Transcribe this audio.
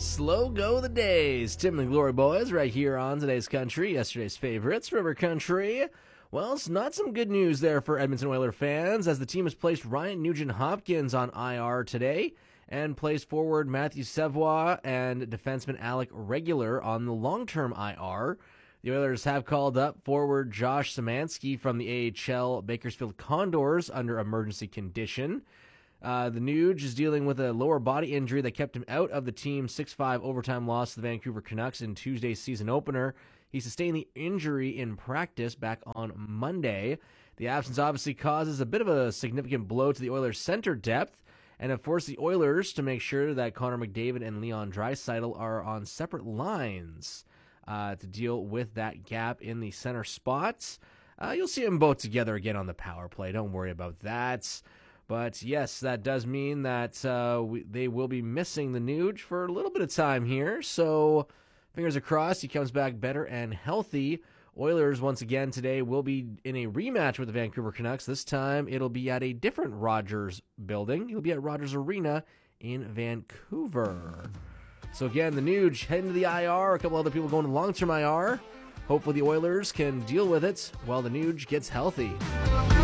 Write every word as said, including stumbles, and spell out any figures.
Slow go the days. Tim and Glory Boys right here on today's country, yesterday's favorites, River Country. Well, it's not some good news there for Edmonton Oilers fans, as the team has placed Ryan Nugent-Hopkins on I R today and placed forward Matthew Savoie and defenseman Alec Regular on the long-term I R. The Oilers have called up forward Josh Szymanski from the A H L Bakersfield Condors under emergency condition. Uh, the Nuge is dealing with a lower body injury that kept him out of the team's six five overtime loss to the Vancouver Canucks in Tuesday's season opener. He sustained the injury in practice back on Monday. The absence obviously causes a bit of a significant blow to the Oilers' center depth and have forced the Oilers to make sure that Connor McDavid and Leon Draisaitl are on separate lines uh, to deal with that gap in the center spots. Uh, you'll see them both together again on the power play. Don't worry about that. But yes, that does mean that uh, we, they will be missing the Nuge for a little bit of time here. So fingers are crossed he comes back better and healthy. Oilers, once again today, will be in a rematch with the Vancouver Canucks. This time it'll be at a different Rogers building. It'll be at Rogers Arena in Vancouver. So again, the Nuge heading to the I R. A couple other people going to long-term I R. Hopefully the Oilers can deal with it while the Nuge gets healthy.